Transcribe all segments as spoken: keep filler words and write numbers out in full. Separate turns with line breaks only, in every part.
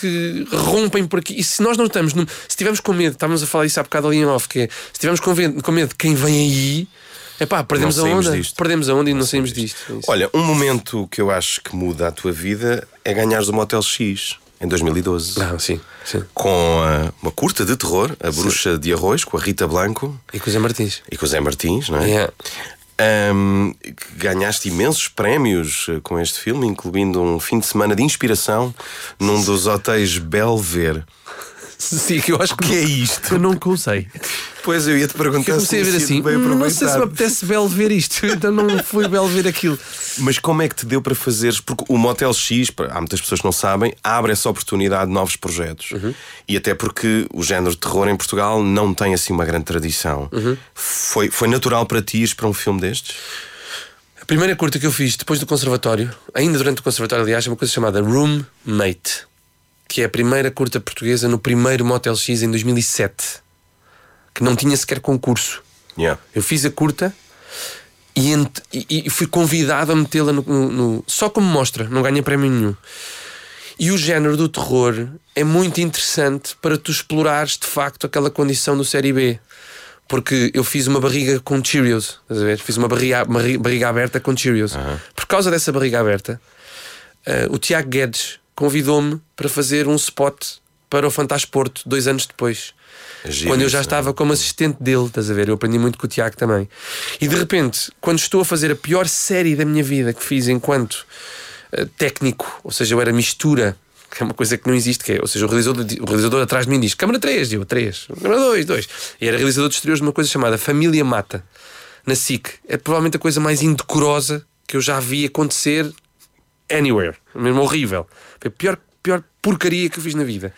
que rompem por aqui. E se nós não estamos, no, se estivermos com medo, estávamos a falar isso há bocado ali em off, que é, se estivermos com medo, com medo de quem vem aí, epá, perdemos a onda, disto. perdemos a onda e não, não saímos disto. disto.
Olha, um momento que eu acho que muda a tua vida é ganhares o Motel X em dois mil e doze.
Ah, sim, sim.
Com a, uma curta de terror, A Bruxa sim. de Arroz, com a Rita Blanco
e com o Zé Martins.
E com o Zé Martins, não é?
Yeah.
Um, ganhaste imensos prémios com este filme, incluindo um fim de semana de inspiração num dos hotéis Belver.
Sim, que eu acho que,
que é isto?
Eu não comecei.
Pois eu ia-te perguntar.
Eu comecei a ver assim, hum, não sei se me apetece belo ver isto. Então não fui belo ver aquilo.
Mas como é que te deu para fazeres? Porque o Motel X, há muitas pessoas que não sabem, abre essa oportunidade de novos projetos. Uhum. E até porque o género de terror em Portugal não tem assim uma grande tradição. Uhum. Foi, foi natural para ti ir para um filme destes?
A primeira curta que eu fiz depois do conservatório, ainda durante o conservatório, aliás, é uma coisa chamada Roommate, que é a primeira curta portuguesa no primeiro Motel X em dois mil e sete, que não tinha sequer concurso.
Yeah.
Eu fiz a curta e, ent... e, e fui convidado a metê-la no, no, no... só como mostra, não ganha prémio nenhum. E o género do terror é muito interessante para tu explorares de facto aquela condição do série B. Porque eu fiz uma barriga com Cheerios, estás a ver? Fiz uma barriga, uma barriga aberta com Cheerios. Uh-huh. Por causa dessa barriga aberta, uh, o Tiago Guedes convidou-me para fazer um spot para o Fantasporto dois anos depois. Giro, quando eu já estava como assistente dele, estás a ver? Eu aprendi muito com o Tiago também. E de repente, quando estou a fazer a pior série da minha vida que fiz enquanto uh, técnico, ou seja, eu era mistura, que é uma coisa que não existe, que é, ou seja, o realizador, o realizador atrás de mim diz câmara três, eu três, câmara dois, dois. E era realizador de exteriores de uma coisa chamada Família Mata, na S I C. É provavelmente a coisa mais indecorosa que eu já vi acontecer anywhere, mesmo horrível. Foi a pior, pior porcaria que eu fiz na vida.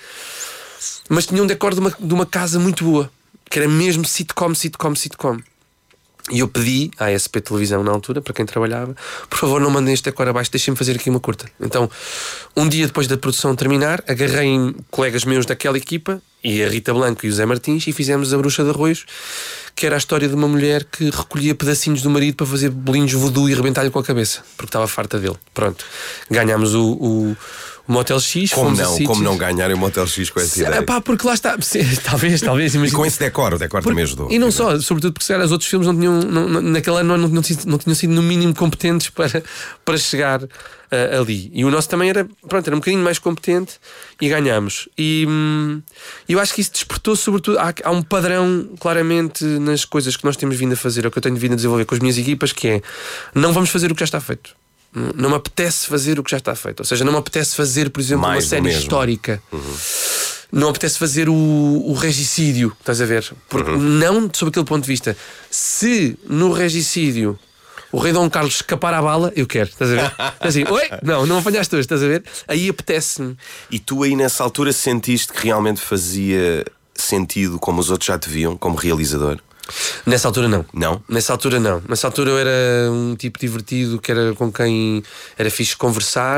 Mas tinha um decor de uma, de uma casa muito boa, que era mesmo sitcom, sitcom, sitcom. E eu pedi à S P Televisão na altura, para quem trabalhava, por favor não mandem este decor abaixo, deixem-me fazer aqui uma curta. Então, um dia depois da produção terminar, agarrei em colegas meus daquela equipa e a Rita Blanco e o Zé Martins e fizemos A Bruxa de Arroz, que era a história de uma mulher que recolhia pedacinhos do marido para fazer bolinhos voodoo e rebentar-lhe com a cabeça, porque estava farta dele. Pronto, ganhámos o, o, o Motel X.
Como não, como não ganhar o Motel X com essa se, ideia?
Pá, porque lá está, talvez, talvez.
E com esse decor, o decor
porque,
também ajudou.
E não só, sobretudo porque se calhar os outros filmes não tinham, não, naquele ano não, não, tinham, não tinham sido no mínimo competentes para, para chegar uh, ali. E o nosso também era, pronto, era um bocadinho mais competente e ganhámos. E hum, eu acho que isso despertou, sobretudo, há, há um padrão claramente nas coisas que nós temos vindo a fazer, ou que eu tenho vindo a desenvolver com as minhas equipas, que é, não vamos fazer o que já está feito. Não me apetece fazer o que já está feito. Ou seja, não me apetece fazer, por exemplo, mais uma série histórica. Uhum. Não me apetece fazer o, o regicídio, estás a ver? Porque uhum. não sob aquele ponto de vista. Se no regicídio o rei Dom Carlos escapar à bala, eu quero, estás a ver? Assim, oi? Não, não apanhaste hoje, estás a ver? Aí apetece-me.
E tu aí nessa altura sentiste que realmente fazia sentido como os outros já te viam, como realizador?
Nessa altura não.
Não?
Nessa altura não. Nessa altura eu era um tipo divertido, que era com quem era fixe conversar.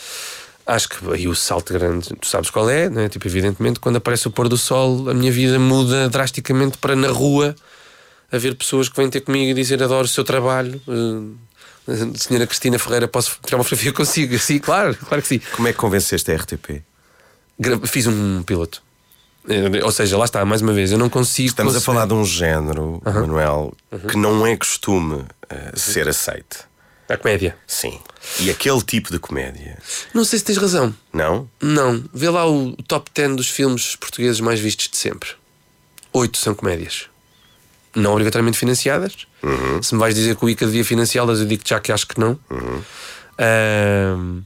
Acho que aí o salto grande, tu sabes qual é, né? Tipo, evidentemente, quando aparece o pôr do sol, a minha vida muda drasticamente para na rua haver pessoas que vêm ter comigo e dizer adoro o seu trabalho. Uh, senhora Cristina Ferreira, posso tirar uma fotografia consigo? Sim, claro, claro que sim.
Como é que convenceste a R T P?
Fiz um piloto. Ou seja, lá está, mais uma vez, eu não consigo.
Estamos
conceber.
a falar de um género, uhum. Manuel, uhum. que não é costume uh, ser aceite.
A comédia.
Sim. E aquele tipo de comédia.
Não sei se tens razão.
Não?
Não. Vê lá o top dez dos filmes portugueses mais vistos de sempre. Oito são comédias. Não obrigatoriamente financiadas.
Uhum.
Se me vais dizer que o I C A devia financiá-las, eu digo já que acho que não.
Uhum.
Um,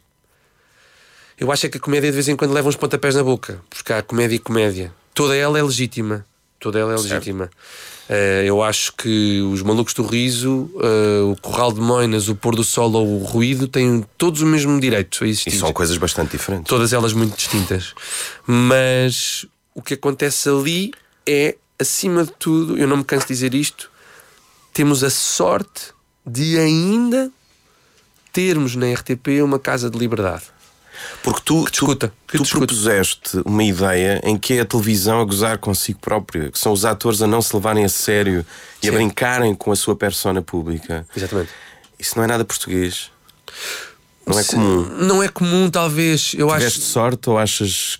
eu acho é que a comédia de vez em quando leva uns pontapés na boca. Porque há comédia e comédia. Toda ela é legítima. Toda ela é certo. legítima. Uh, eu acho que os Malucos do Riso, uh, o Corral de Moinas, o Pôr do Sol ou o Ruído têm todos o mesmo direito a existir.
E são coisas bastante diferentes.
Todas elas muito distintas. Mas o que acontece ali é, acima de tudo, eu não me canso de dizer isto, temos a sorte de ainda termos na R T P uma casa de liberdade.
Porque tu,
que discuta,
tu, tu propuseste uma ideia em que é a televisão a gozar consigo própria, que são os atores a não se levarem a sério e Sim. a brincarem com a sua persona pública.
Exatamente.
Isso não é nada português. Não é comum.
Não é comum, talvez. Eu
Tiveste
acho...
sorte ou achas